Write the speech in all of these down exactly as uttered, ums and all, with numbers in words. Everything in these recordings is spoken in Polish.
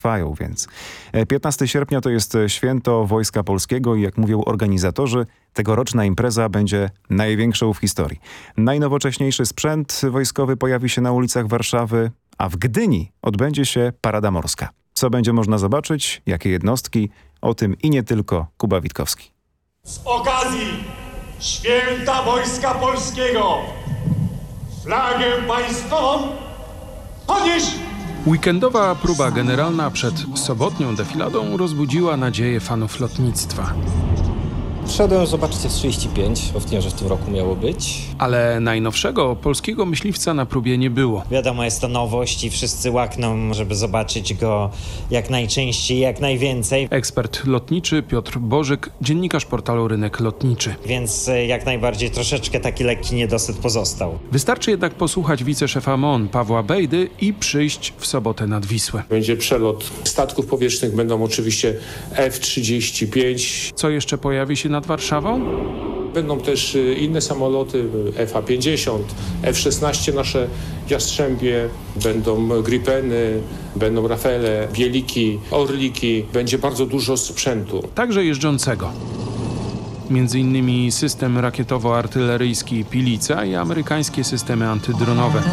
Trwają więc. piętnastego sierpnia to jest święto Wojska Polskiego i jak mówią organizatorzy, tegoroczna impreza będzie największą w historii. Najnowocześniejszy sprzęt wojskowy pojawi się na ulicach Warszawy, a w Gdyni odbędzie się Parada Morska. Co będzie można zobaczyć, jakie jednostki, o tym i nie tylko Kuba Witkowski. Z okazji Święta Wojska Polskiego flagę państwową podnieść! Weekendowa próba generalna przed sobotnią defiladą rozbudziła nadzieję fanów lotnictwa. Wszedłem zobaczyć F trzydzieści pięć, bo w tym, że w tym roku miało być. Ale najnowszego polskiego myśliwca na próbie nie było. Wiadomo, jest to nowość i wszyscy łakną, żeby zobaczyć go jak najczęściej, jak najwięcej. Ekspert lotniczy Piotr Bożyk, dziennikarz portalu Rynek Lotniczy. Więc jak najbardziej troszeczkę taki lekki niedosyt pozostał. Wystarczy jednak posłuchać wiceszefa M O N Pawła Bejdy i przyjść w sobotę nad Wisłę. Będzie przelot statków powietrznych, będą oczywiście F trzydzieści pięć. Co jeszcze pojawi się nad Warszawą? Będą też inne samoloty, F A pięćdziesiąt, F szesnaście nasze Jastrzębie, będą Gripeny, będą Rafale, Bieliki, Orliki. Będzie bardzo dużo sprzętu. Także jeżdżącego. Między innymi system rakietowo-artyleryjski Pilica i amerykańskie systemy antydronowe.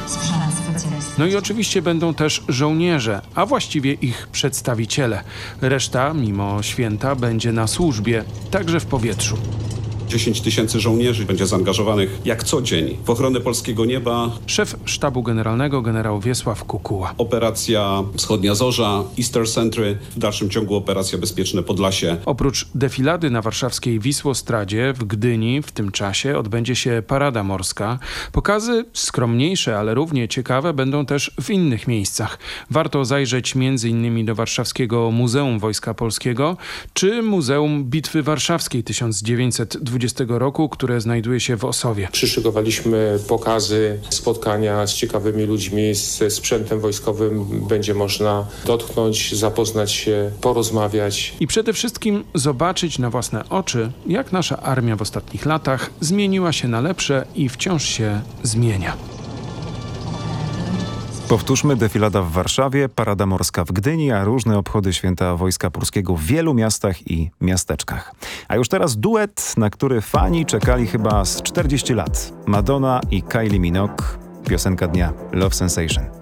No i oczywiście będą też żołnierze, a właściwie ich przedstawiciele. Reszta, mimo święta, będzie na służbie, także w powietrzu. dziesięć tysięcy żołnierzy będzie zaangażowanych jak co dzień w ochronę polskiego nieba. Szef Sztabu Generalnego generał Wiesław Kukuła. Operacja Wschodnia Zorza, Easter Sentry, w dalszym ciągu operacja Bezpieczne Podlasie. Oprócz defilady na warszawskiej Wisłostradzie w Gdyni w tym czasie odbędzie się Parada Morska. Pokazy skromniejsze, ale równie ciekawe będą też w innych miejscach. Warto zajrzeć między innymi do warszawskiego Muzeum Wojska Polskiego czy Muzeum Bitwy Warszawskiej tysiąc dziewięćset dwudziestego roku, które znajduje się w Osowie. Przyszykowaliśmy pokazy, spotkania z ciekawymi ludźmi, ze sprzętem wojskowym. Będzie można dotknąć, zapoznać się, porozmawiać. I przede wszystkim zobaczyć na własne oczy, jak nasza armia w ostatnich latach zmieniła się na lepsze i wciąż się zmienia. Powtórzmy, defilada w Warszawie, Parada Morska w Gdyni, a różne obchody Święta Wojska Polskiego w wielu miastach i miasteczkach. A już teraz duet, na który fani czekali chyba z czterdzieści lat. Madonna i Kylie Minogue, piosenka dnia Love Sensation.